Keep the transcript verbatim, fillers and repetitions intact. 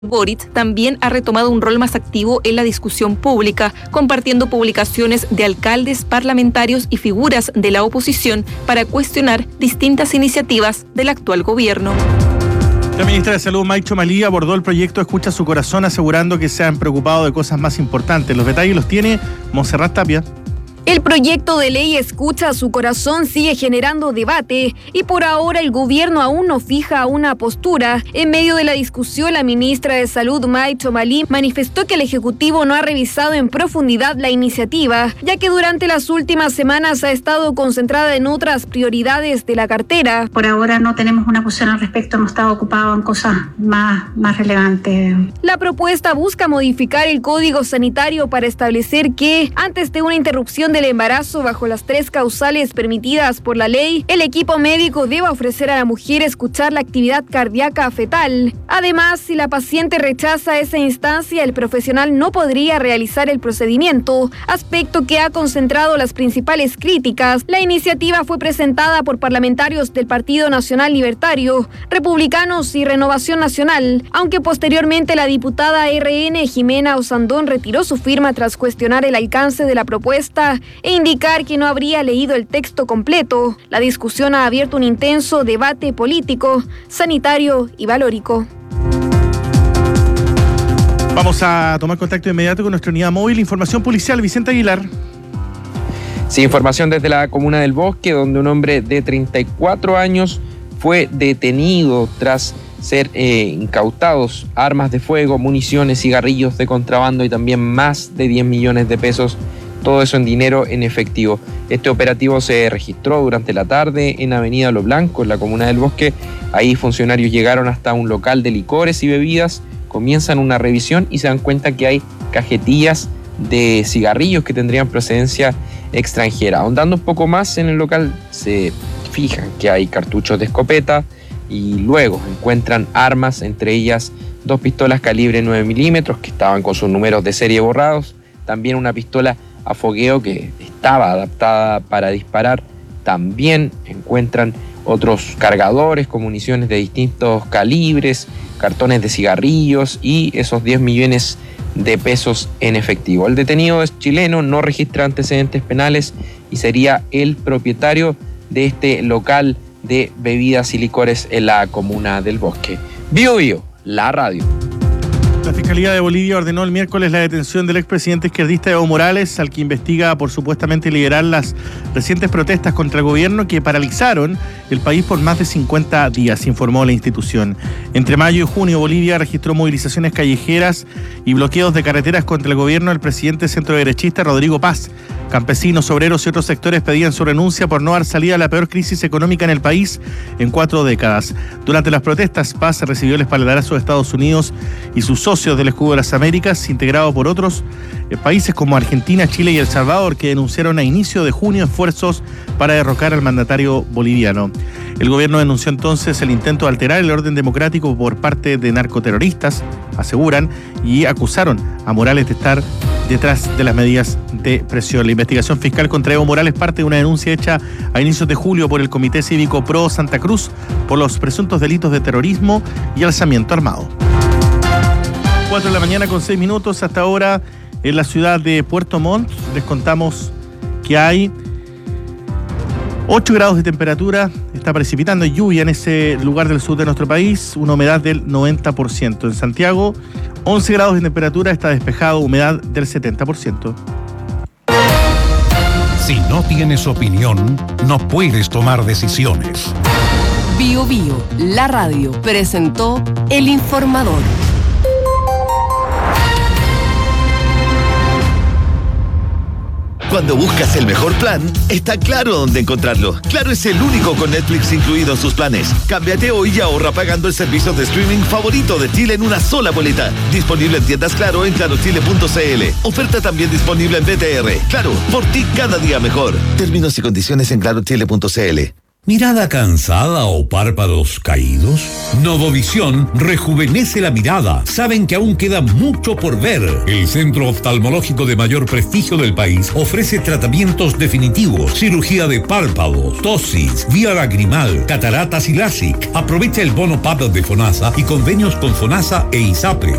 Boric también ha retomado un rol más activo en la discusión pública, compartiendo publicaciones de alcaldes, parlamentarios y figuras de la oposición para cuestionar distintas iniciativas del actual gobierno. La ministra de Salud, Maicho Malí, abordó el proyecto Escucha su Corazón, asegurando que se han preocupado de cosas más importantes. Los detalles los tiene Montserrat Tapia. El proyecto de ley Escucha su Corazón sigue generando debate y por ahora el gobierno aún no fija una postura. En medio de la discusión, la ministra de Salud, Maicho Malí, manifestó que el Ejecutivo no ha revisado en profundidad la iniciativa, ya que durante las últimas semanas ha estado concentrada en otras prioridades de la cartera. Por ahora no tenemos una posición al respecto, hemos estado ocupados en cosas más, más relevantes. La propuesta busca modificar el Código Sanitario para establecer que, antes de una interrupción del embarazo bajo las tres causales permitidas por la ley, el equipo médico debe ofrecer a la mujer escuchar la actividad cardíaca fetal. Además, si la paciente rechaza esa instancia, el profesional no podría realizar el procedimiento, aspecto que ha concentrado las principales críticas. La iniciativa fue presentada por parlamentarios del Partido Nacional Libertario, Republicanos y Renovación Nacional, aunque posteriormente la diputada R N Jimena Osandón retiró su firma tras cuestionar el alcance de la propuesta e indicar que no habría leído el texto completo. La discusión ha abierto un intenso debate político, sanitario y valórico. Vamos a tomar contacto inmediato con nuestra unidad móvil. Información policial, Vicente Aguilar. Sí, información desde la comuna del Bosque, donde un hombre de treinta y cuatro años fue detenido tras ser eh, incautados armas de fuego, municiones, cigarrillos de contrabando y también más de diez millones de pesos. Todo eso en dinero en efectivo. Este operativo se registró durante la tarde en Avenida Lo Blanco, en la comuna del Bosque. Ahí funcionarios llegaron hasta un local de licores y bebidas, comienzan una revisión y se dan cuenta que hay cajetillas de cigarrillos que tendrían procedencia extranjera. Ahondando un poco más en el local, se fijan que hay cartuchos de escopeta y luego encuentran armas, entre ellas dos pistolas calibre nueve milímetros que estaban con sus números de serie borrados, también una pistola a fogueo que estaba adaptada para disparar. También encuentran otros cargadores con municiones de distintos calibres, cartones de cigarrillos y esos diez millones de pesos en efectivo. El detenido es chileno, no registra antecedentes penales y sería el propietario de este local de bebidas y licores en la comuna del Bosque. Bio Bio, la radio. La Fiscalía de Bolivia ordenó el miércoles la detención del expresidente izquierdista Evo Morales, al que investiga por supuestamente liderar las recientes protestas contra el gobierno que paralizaron el país por más de cincuenta días, informó la institución. Entre mayo y junio, Bolivia registró movilizaciones callejeras y bloqueos de carreteras contra el gobierno del presidente centroderechista Rodrigo Paz. Campesinos, obreros y otros sectores pedían su renuncia por no dar salida a la peor crisis económica en el país en cuatro décadas. Durante las protestas, Paz recibió el espaldarazo de Estados Unidos y sus socios del Escudo de las Américas, integrado por otros eh, países como Argentina, Chile y El Salvador, que denunciaron a inicio de junio esfuerzos para derrocar al mandatario boliviano. El gobierno denunció entonces el intento de alterar el orden democrático por parte de narcoterroristas, aseguran, y acusaron a Morales de estar detrás de las medidas de presión. La investigación fiscal contra Evo Morales parte de una denuncia hecha a inicios de julio por el Comité Cívico Pro Santa Cruz por los presuntos delitos de terrorismo y alzamiento armado. cuatro de la mañana con seis minutos. Hasta ahora en la ciudad de Puerto Montt les contamos que hay ocho grados de temperatura, está precipitando lluvia en ese lugar del sur de nuestro país, una humedad del noventa por ciento. En Santiago, once grados de temperatura, está despejado, humedad del setenta por ciento. Si no tienes opinión, no puedes tomar decisiones. Bio Bio, la radio, presentó El Informador. Cuando buscas el mejor plan, está Claro dónde encontrarlo. Claro es el único con Netflix incluido en sus planes. Cámbiate hoy y ahorra pagando el servicio de streaming favorito de Chile en una sola boleta. Disponible en tiendas Claro en claro chile punto c l. Oferta también disponible en B T R. Claro, por ti cada día mejor. Términos y condiciones en claro chile punto c l. ¿Mirada cansada o párpados caídos? Novovisión rejuvenece la mirada. Saben que aún queda mucho por ver. El centro oftalmológico de mayor prestigio del país ofrece tratamientos definitivos, cirugía de párpados, tosis, vía lagrimal, cataratas y LASIK. Aprovecha el bono P A P de FONASA y convenios con FONASA e ISAPRE.